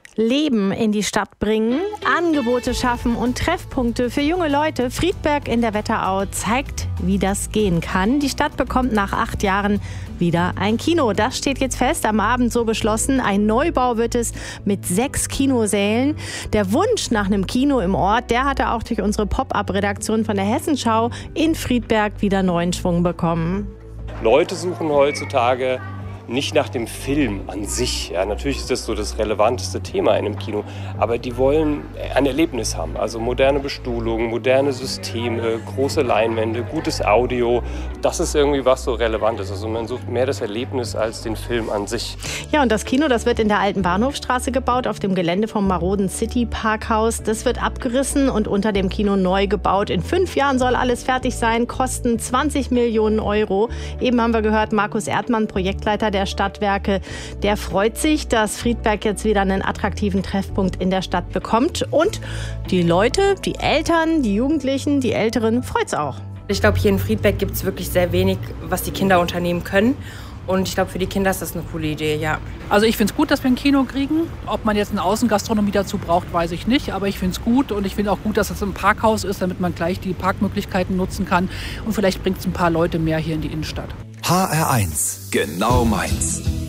Leben in die Stadt bringen, Angebote schaffen und Treffpunkte für junge Leute. Friedberg in der Wetterau zeigt, wie das gehen kann. Die Stadt bekommt nach 8 Jahren wieder ein Kino. Das steht jetzt fest, am Abend so beschlossen. Ein Neubau wird es mit 6 Kinosälen. Der Wunsch nach einem Kino im Ort, der hatte auch durch unsere Pop-Up-Redaktion von der Hessenschau in Friedberg wieder neuen Schwung bekommen. Leute suchen heutzutage nicht nach dem Film an sich. Ja, natürlich ist das so das relevanteste Thema in einem Kino, aber die wollen ein Erlebnis haben. Also moderne Bestuhlung, moderne Systeme, große Leinwände, gutes Audio. Das ist irgendwie was so relevant ist. Also man sucht mehr das Erlebnis als den Film an sich. Ja, und das Kino, das wird in der alten Bahnhofstraße gebaut, auf dem Gelände vom maroden City-Parkhaus. Das wird abgerissen und unter dem Kino neu gebaut. In 5 Jahren soll alles fertig sein, kosten 20 Millionen Euro. Eben haben wir gehört, Markus Erdmann, Projektleiter der Stadtwerke, der freut sich, dass Friedberg jetzt wieder einen attraktiven Treffpunkt in der Stadt bekommt. Und die Leute, die Eltern, die Jugendlichen, die Älteren, freut's auch. Ich glaube, hier in Friedberg gibt es wirklich sehr wenig, was die Kinder unternehmen können. Und ich glaube, für die Kinder ist das eine coole Idee, ja. Also ich finde es gut, dass wir ein Kino kriegen. Ob man jetzt eine Außengastronomie dazu braucht, weiß ich nicht. Aber ich finde es gut und ich finde auch gut, dass es ein Parkhaus ist, damit man gleich die Parkmöglichkeiten nutzen kann. Und vielleicht bringt es ein paar Leute mehr hier in die Innenstadt. HR1, genau meins.